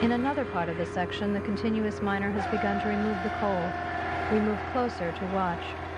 In another part of the section, the continuous miner has begun to remove the coal. We move closer to watch.